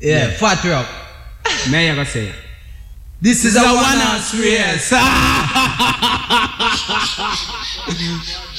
Yeah, Fat Rock. May I go say? This is a one-horse race.